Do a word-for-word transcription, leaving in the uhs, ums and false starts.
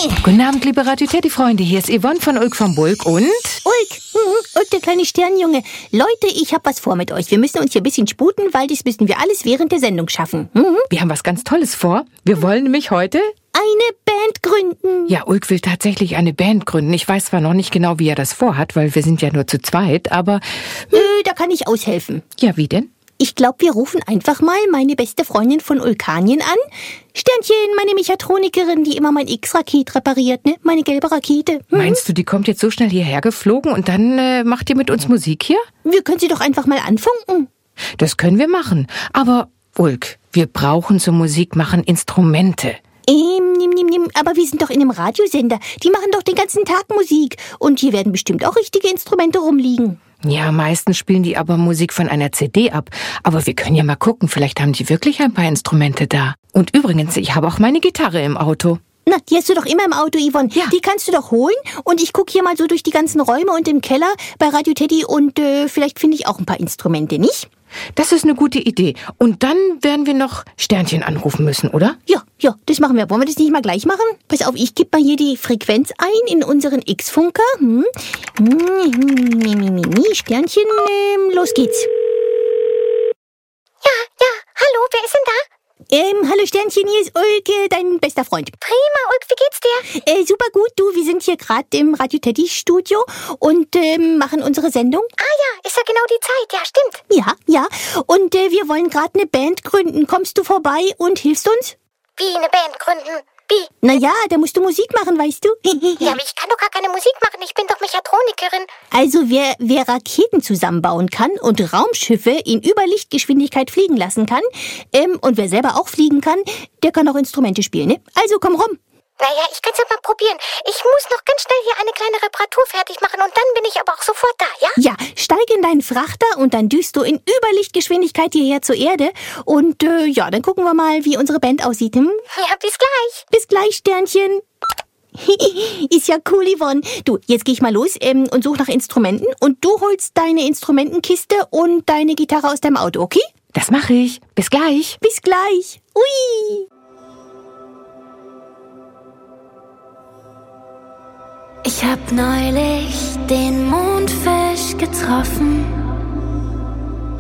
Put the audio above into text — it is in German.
Guten Abend, liebe Radio Teddy-Freunde. Hier ist Yvonne von Ulk vom Bulk und... Ulk, mhm. Ulk, der kleine Sternjunge. Leute, ich hab was vor mit euch. Wir müssen uns hier ein bisschen sputen, weil das müssen wir alles während der Sendung schaffen. Mhm. Wir haben was ganz Tolles vor. Wir wollen nämlich heute... eine Band gründen. Ja, Ulk will tatsächlich eine Band gründen. Ich weiß zwar noch nicht genau, wie er das vorhat, weil wir sind ja nur zu zweit, aber... Nö, da kann ich aushelfen. Ja, wie denn? Ich glaube, wir rufen einfach mal meine beste Freundin von Ulkanien an. Sternchen, meine Mechatronikerin, die immer mein X-Raket repariert, ne? Meine gelbe Rakete. Hm? Meinst du, die kommt jetzt so schnell hierher geflogen und dann äh, macht ihr mit uns Musik hier? Wir können sie doch einfach mal anfunken. Das können wir machen. Aber, Ulk, wir brauchen zur Musik machen Instrumente. Ähm, nimm, nimm, nimm. Aber wir sind doch in einem Radiosender. Die machen doch den ganzen Tag Musik. Und hier werden bestimmt auch richtige Instrumente rumliegen. Ja, meistens spielen die aber Musik von einer C D ab. Aber wir können ja mal gucken, vielleicht haben die wirklich ein paar Instrumente da. Und übrigens, ich habe auch meine Gitarre im Auto. Na, die hast du doch immer im Auto, Yvonne. Ja. Die kannst du doch holen. Und ich gucke hier mal so durch die ganzen Räume und im Keller bei Radio Teddy und äh, vielleicht finde ich auch ein paar Instrumente, nicht? Das ist eine gute Idee. Und dann werden wir noch Sternchen anrufen müssen, oder? Ja, ja, das machen wir. Wollen wir das nicht mal gleich machen? Pass auf, ich gebe mal hier die Frequenz ein in unseren X-Funker. Hm. Sternchen, ähm, los geht's. Ja, ja, hallo, wer ist denn da? Ähm, hallo Sternchen, hier ist Ulke, dein bester Freund. Prima, Ulk, wie geht's dir? Äh, super gut, du, wir sind hier gerade im Radio Teddy Studio und ähm, machen unsere Sendung. Ah ja, ist ja genau die Zeit, ja, stimmt. Ja, ja, und äh, wir wollen gerade eine Band gründen. Kommst du vorbei und hilfst uns? Wie, eine Band gründen? Wie? Naja, da musst du Musik machen, weißt du? Ja, aber ich kann doch gar keine Musik machen, ich bin doch Mechatronikerin. Also wer, wer Raketen zusammenbauen kann und Raumschiffe in Überlichtgeschwindigkeit fliegen lassen kann, ähm, und wer selber auch fliegen kann, der kann auch Instrumente spielen, ne? Also komm rum. Naja, ich kann's ja mal probieren. Ich muss noch ganz schnell hier eine kleine Reparatur fertig machen und dann bin ich aber auch sofort da, ja? Ja, steig in deinen Frachter und dann düst du in Überlichtgeschwindigkeit hierher zur Erde. Und äh, ja, dann gucken wir mal, wie unsere Band aussieht. Hm? Ja, bis gleich. Bis gleich, Sternchen. Ist ja cool, Yvonne. Du, jetzt geh ich mal los ähm, und such nach Instrumenten. Und du holst deine Instrumentenkiste und deine Gitarre aus deinem Auto, okay? Das mache ich. Bis gleich. Bis gleich. Ui. Ich hab neulich den Mondfisch getroffen.